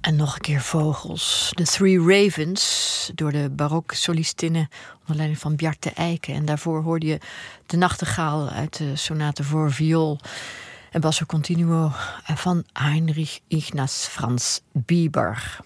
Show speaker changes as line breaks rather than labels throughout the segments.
En nog een keer vogels. The Three Ravens, door de barok-solistinnen onder leiding van Bjarte Eiken. En daarvoor hoorde je de nachtegaal uit de sonate voor viool en basso continuo van Heinrich Ignaz Franz Bieber.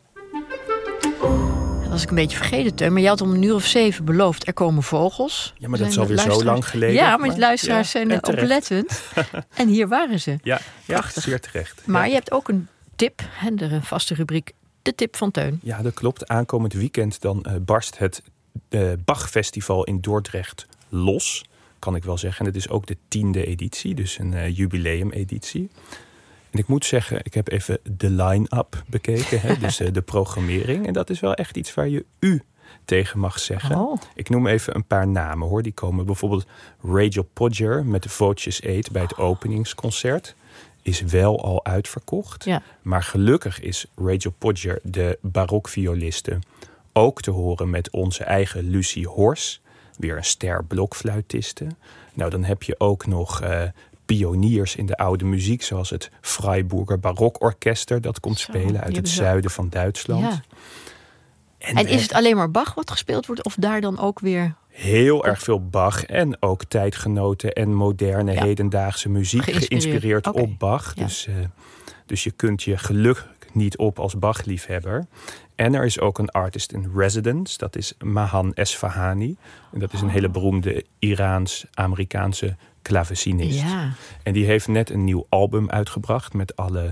Dat was ik een beetje vergeten, Teun. Maar je had om 7:00 beloofd, er komen vogels.
Ja, maar dat is alweer zo lang geleden.
Ja, maar de luisteraars zijn oplettend. En hier waren ze.
Ja, zeer terecht.
Maar je hebt ook een tip, een vaste rubriek, de tip van Teun.
Ja, dat klopt. Aankomend weekend dan barst het Bach-festival in Dordrecht los. Kan ik wel zeggen. En het is ook de 10e editie, dus een jubileumeditie. En ik moet zeggen, ik heb even de line-up bekeken. Hè, dus de programmering. En dat is wel echt iets waar je u tegen mag zeggen.
Oh.
Ik noem even een paar namen hoor. Die komen bijvoorbeeld Rachel Podger met de Voces 8 bij het openingsconcert. Is wel al uitverkocht.
Ja.
Maar gelukkig is Rachel Podger, de barokvioliste, ook te horen met onze eigen Lucie Hors. Weer een ster blokfluitiste. Nou, dan heb je ook nog pioniers in de oude muziek, zoals het Freiburger Barokorkester. Dat komt spelen uit het zuiden van Duitsland.
Ja. En is het alleen maar Bach wat gespeeld wordt, of daar dan ook weer
heel erg veel Bach en ook tijdgenoten en moderne hedendaagse muziek geïnspireerd op Bach. Ja. Dus je kunt je gelukkig niet op als Bach-liefhebber. En er is ook een artist in residence, dat is Mahan Esfahani. En dat is een hele beroemde Iraans-Amerikaanse klavecinist.
Ja.
En die heeft net een nieuw album uitgebracht met alle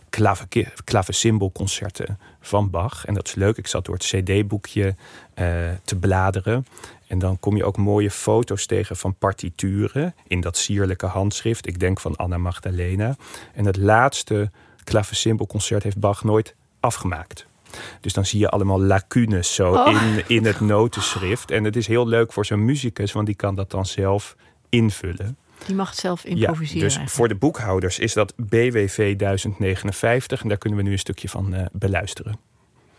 klavecimbalconcerten van Bach. En dat is leuk. Ik zat door het cd-boekje te bladeren. En dan kom je ook mooie foto's tegen van partituren in dat sierlijke handschrift. Ik denk van Anna Magdalena. En het laatste klavecimbalconcert heeft Bach nooit afgemaakt. Dus dan zie je allemaal lacunes zo in het notenschrift. En het is heel leuk voor zo'n muzikus, want die kan dat dan zelf invullen.
Die mag het zelf improviseren.
Ja, dus eigenlijk voor de boekhouders is dat BWV 1059. En daar kunnen we nu een stukje van beluisteren.